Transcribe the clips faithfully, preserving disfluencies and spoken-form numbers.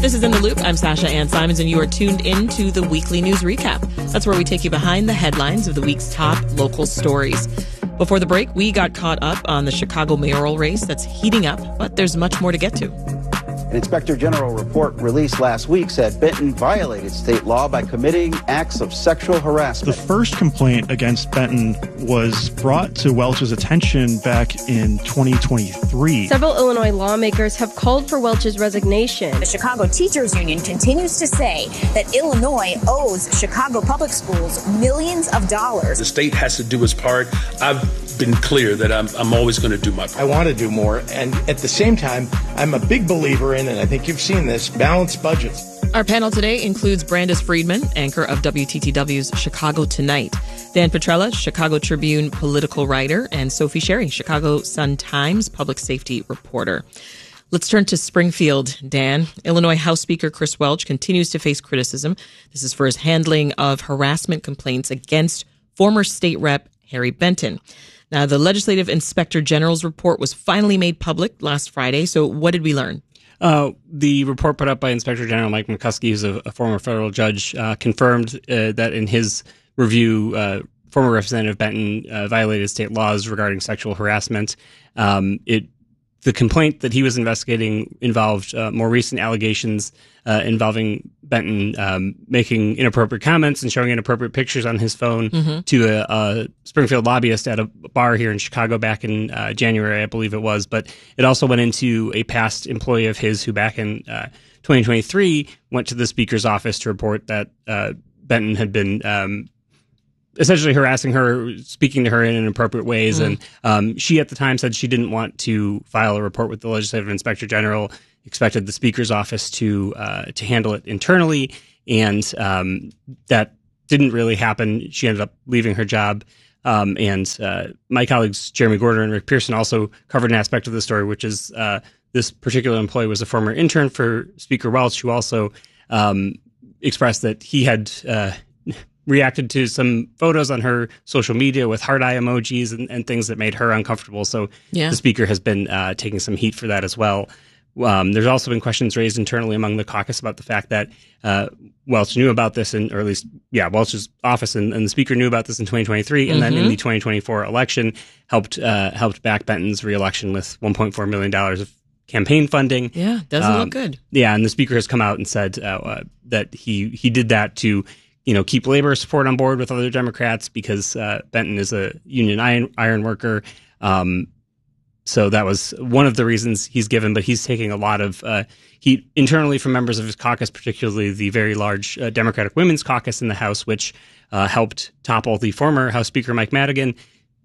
This is In the Loop. I'm Sasha Ann Simons, and you are tuned in to the weekly news recap. That's where we take you behind the headlines of the week's top local stories. Before the break, we got caught up on the Chicago mayoral race that's heating up, but there's much more to get to. An Inspector General report released last week said Benton violated state law by committing acts of sexual harassment. The first complaint against Benton was brought to Welch's attention back in twenty twenty-three. Several Illinois lawmakers have called for Welch's resignation. The Chicago Teachers Union continues to say that Illinois owes Chicago Public Schools millions of dollars. The state has to do its part. I've been clear that I'm, I'm always going to do my part. I want to do more, and at the same time, I'm a big believer in, and I think you've seen this, balanced budgets. Our panel today includes Brandis Friedman, anchor of W T T W's Chicago Tonight, Dan Petrella, Chicago Tribune political writer, and Sophie Sherry, Chicago Sun-Times public safety reporter. Let's turn to Springfield, Dan. Illinois House Speaker Chris Welch continues to face criticism. This is for his handling of harassment complaints against former state rep Harry Benton. Now, the Legislative Inspector General's report was finally made public last Friday. So what did we learn? Uh, the report put up by Inspector General Mike McCuskey, who's a, a former federal judge, uh, confirmed uh, that in his review, uh, former Representative Benton uh, violated state laws regarding sexual harassment. Um, it The complaint that he was investigating involved uh, more recent allegations uh, involving Benton um, making inappropriate comments and showing inappropriate pictures on his phone mm-hmm. to a, a Springfield lobbyist at a bar here in Chicago back in uh, January, I believe it was. But it also went into a past employee of his who back in uh, twenty twenty-three went to the speaker's office to report that uh, Benton had been um, essentially harassing her, speaking to her in inappropriate ways. Mm. And um, she at the time said she didn't want to file a report with the Legislative Inspector General, expected the Speaker's office to uh, to handle it internally. And um, that didn't really happen. She ended up leaving her job. Um, and uh, my colleagues, Jeremy Gorder and Rick Pearson, also covered an aspect of the story, which is uh, this particular employee was a former intern for Speaker Welch, who also um, expressed that he had uh, reacted to some photos on her social media with heart eye emojis and, and things that made her uncomfortable. So yeah. the speaker has been uh, taking some heat for that as well. Um, there's also been questions raised internally among the caucus about the fact that uh, Welch knew about this, in, or at least, yeah, Welch's office and, and the speaker knew about this in twenty twenty-three, and mm-hmm. then in the twenty twenty-four election helped uh, helped back Benton's reelection with one point four million dollars of campaign funding. Yeah, doesn't um, look good. Yeah, and the speaker has come out and said uh, uh, that he he did that to, you know, keep labor support on board with other Democrats because uh, Benton is a union iron, iron worker. Um, so that was one of the reasons he's given, but he's taking a lot of uh, heat internally from members of his caucus, particularly the very large uh, Democratic Women's Caucus in the House, which uh, helped topple the former House Speaker Mike Madigan,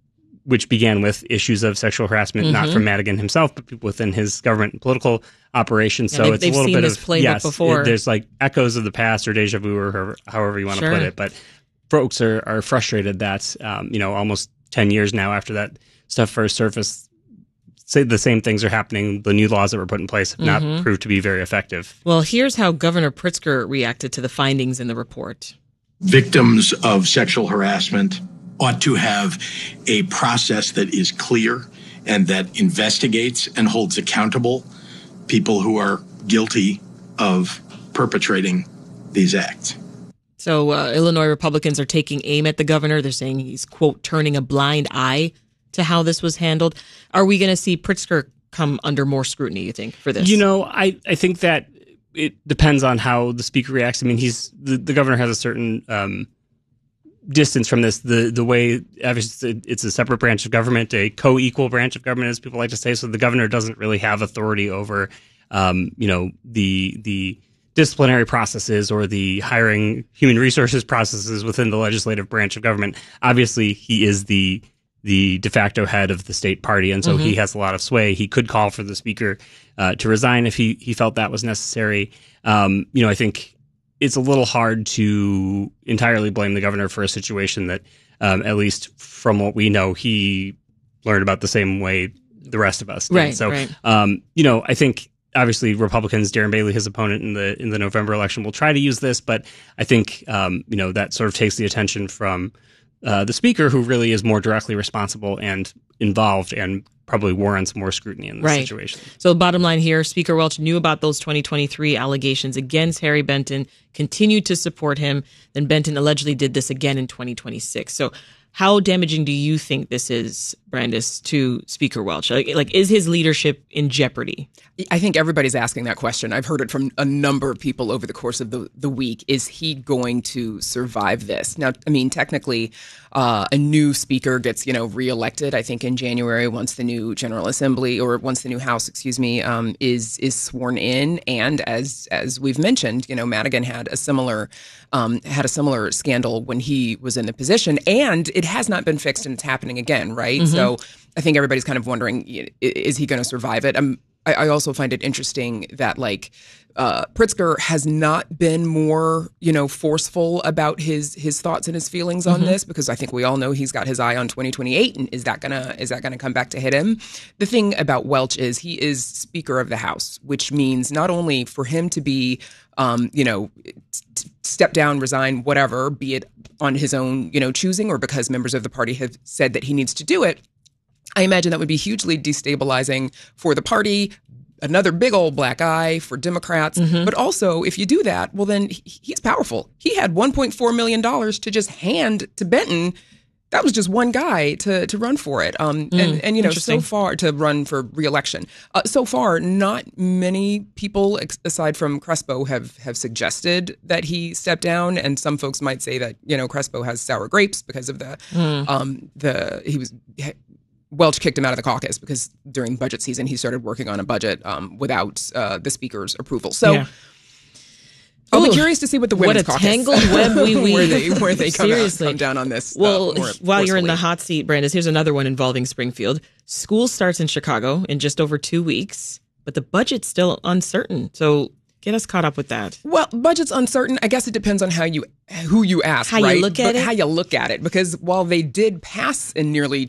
which began with issues of sexual harassment, mm-hmm. not from Madigan himself, but people within his government and political operations. Yeah, so they've, it's they've a little seen bit this of playbook yes, before. It, there's like echoes of the past or deja vu or however, however you want sure. to put it. But folks are, are frustrated that, um, you know, almost ten years now after that stuff first surfaced, say the same things are happening. The new laws that were put in place have mm-hmm. not proved to be very effective. Well, here's how Governor Pritzker reacted to the findings in the report. Victims of sexual harassment ought to have a process that is clear and that investigates and holds accountable people who are guilty of perpetrating these acts. So uh, Illinois Republicans are taking aim at the governor. They're saying he's, quote, turning a blind eye to how this was handled. Are we going to see Pritzker come under more scrutiny, you think, for this? You know, I, I think that it depends on how the speaker reacts. I mean, he's the, the governor has a certain um, distance from this. The the way it's a separate branch of government, a co-equal branch of government, as people like to say. So the governor doesn't really have authority over, um, you know, the the disciplinary processes or the hiring human resources processes within the legislative branch of government. Obviously, he is the the de facto head of the state party, and so mm-hmm. he has a lot of sway. He could call for the speaker uh, to resign if he he felt that was necessary. Um, you know, I think it's a little hard to entirely blame the governor for a situation that, um, at least from what we know, he learned about the same way the rest of us did. Right, so, right. Um, you know, I think obviously Republicans, Darren Bailey, his opponent in the in the November election, will try to use this, but I think um, you know, that sort of takes the attention from uh, the speaker, who really is more directly responsible and involved and probably warrants more scrutiny in this right. situation. So bottom line here, Speaker Welch knew about those twenty twenty-three allegations against Harry Benton, continued to support him. Then Benton allegedly did this again in twenty twenty-six. So how damaging do you think this is, Brandis, to Speaker Welch? Like, like, is his leadership in jeopardy? I think everybody's asking that question. I've heard it from a number of people over the course of the, the week. Is he going to survive this? Now, I mean, technically, uh, a new speaker gets, you know, reelected, I think, in January once the new General Assembly or once the new House, excuse me, um, is is sworn in. And as as we've mentioned, you know, Madigan had a similar um, had a similar scandal when he was in the position, and it has not been fixed, and it's happening again, right? Mm-hmm. So I think everybody's kind of wondering, is he going to survive it? I'm, I, I also find it interesting that, like, uh, Pritzker has not been more, you know, forceful about his his thoughts and his feelings on mm-hmm. this, because I think we all know he's got his eye on twenty twenty-eight, and is that gonna is that gonna come back to hit him? The thing about Welch is he is Speaker of the House, which means not only for him to be, um, you know, t- step down, resign, whatever, be it on his own, you know, choosing or because members of the party have said that he needs to do it. I imagine that would be hugely destabilizing for the party, another big old black eye for Democrats. Mm-hmm. But also, if you do that, well, then he, he's powerful. He had one point four million dollars to just hand to Benton. That was just one guy to to run for it. Um, mm, and, and, you know, so far to run for reelection. Uh, so far, not many people, ex- aside from Crespo, have, have suggested that he step down. And some folks might say that, you know, Crespo has sour grapes because of the, mm. um, the, he was, Welch kicked him out of the caucus because during budget season, he started working on a budget um, without uh, the speaker's approval. So, yeah. I'll Ooh, be curious to see what the women's caucus. What a tangled web we weave. where they, where they come, Seriously. out, come down on this. Well, uh, more while forcefully. you're in the hot seat, Brandis, here's another one involving Springfield. School starts in Chicago in just over two weeks, but the budget's still uncertain. So get us caught up with that. Well, budget's uncertain. I guess it depends on how you, who you ask, how right? you look at but it. How you look at it, because while they did pass in nearly